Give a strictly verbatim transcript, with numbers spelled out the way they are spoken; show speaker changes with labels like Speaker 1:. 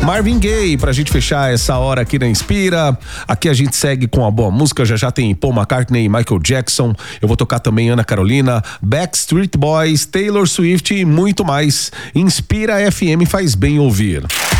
Speaker 1: Marvin Gaye, pra gente fechar essa hora aqui na Inspira. Aqui a gente segue com a boa música, já já tem Paul McCartney, Michael Jackson. Eu vou tocar também Ana Carolina, Backstreet Boys, Taylor Swift e muito mais. Inspira F M, faz bem ouvir.